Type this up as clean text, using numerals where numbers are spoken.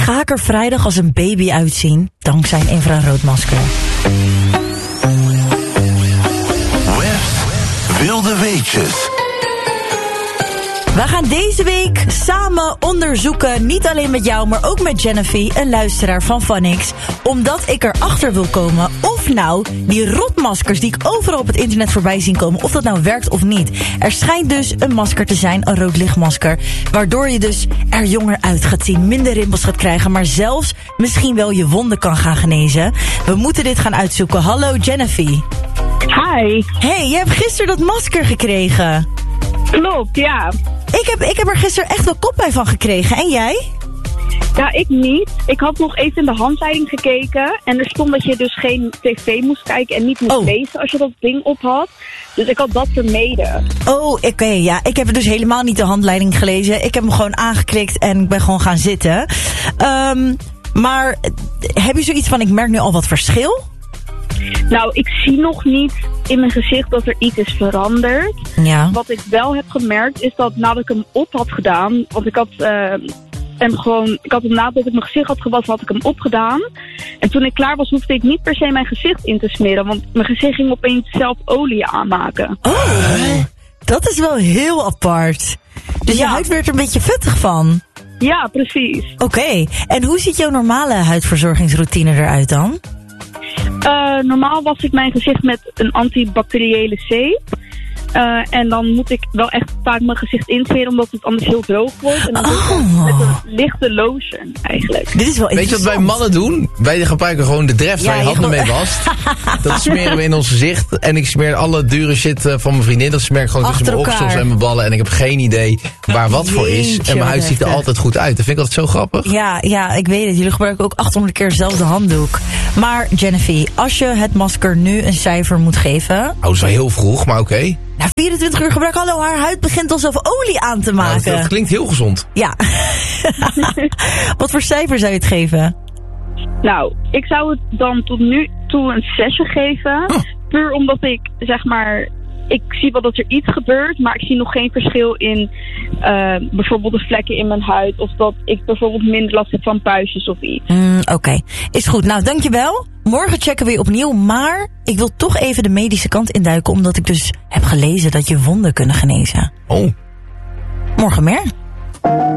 ga ik er vrijdag als een baby uitzien, dankzij een infraroodmasker. Wilde weetjes. We gaan deze week samen onderzoeken, niet alleen met jou, maar ook met Jennifer, een luisteraar van Phonix, omdat ik erachter wil komen of nou die rotmaskers die ik overal op het internet voorbij zien komen, of dat nou werkt of niet. Er schijnt dus een masker te zijn, een rood lichtmasker, waardoor je dus er jonger uit gaat zien, minder rimpels gaat krijgen, maar zelfs misschien wel je wonden kan gaan genezen. We moeten dit gaan uitzoeken. Hallo Jennifer. Hi. Hey, je hebt gisteren dat masker gekregen. Klopt, ja. Ik heb er gisteren echt wel koppijn van gekregen. En jij? Ja, ik niet. Ik had nog even in de handleiding gekeken. En er stond dat je dus geen tv moest kijken en niet moest lezen als je dat ding op had. Dus ik had dat vermeden. Oh, oké, ja. Ik heb dus helemaal niet de handleiding gelezen. Ik heb hem gewoon aangeklikt en ik ben gewoon gaan zitten. Maar heb je zoiets van, ik merk nu al wat verschil? Nou, ik zie nog niet in mijn gezicht dat er iets is veranderd. Ja. Wat ik wel heb gemerkt is dat nadat ik hem op had gedaan, want ik had hem nadat ik mijn gezicht had gewassen, had ik hem opgedaan. En toen ik klaar was, hoefde ik niet per se mijn gezicht in te smeren, want mijn gezicht ging opeens zelf olie aanmaken. Oh, dat is wel heel apart. Dus je huid werd er een beetje vettig van. Ja, precies. Oké, en hoe ziet jouw normale huidverzorgingsroutine eruit dan? Normaal was ik mijn gezicht met een antibacteriële zeep. En dan moet ik wel echt vaak mijn gezicht insmeren, omdat het anders heel droog wordt. En dan doe ik met een lichte lotion eigenlijk. Dit is wel Weet je wat wij mannen doen? Wij gebruiken gewoon de Dreft waar je handen mee wast. Dat smeren we in ons gezicht. En ik smeer alle dure shit van mijn vriendin. Dat smeer ik gewoon tussen mijn oksels en mijn ballen. En ik heb geen idee waar wat voor is. En mijn huid ziet er altijd goed uit. Dat vind ik altijd zo grappig. Ja, ik weet het. Jullie gebruiken ook 800 keer dezelfde handdoek. Maar Jennifer, als je het masker nu een cijfer moet geven... Oh, dat is wel heel vroeg, maar oké. Na 24 uur gebruik, hallo, haar huid begint al zelf olie aan te maken. Nou, dat klinkt heel gezond. Ja. Wat voor cijfer zou je het geven? Nou, ik zou het dan tot nu toe een 6 geven. Oh. Puur omdat ik, zeg maar... Ik zie wel dat er iets gebeurt, maar ik zie nog geen verschil in bijvoorbeeld de vlekken in mijn huid. Of dat ik bijvoorbeeld minder last heb van puistjes of iets. Oké, is goed. Nou, dankjewel. Morgen checken we weer opnieuw, maar ik wil toch even de medische kant induiken, omdat ik dus heb gelezen dat je wonden kunnen genezen. Oh. Morgen meer.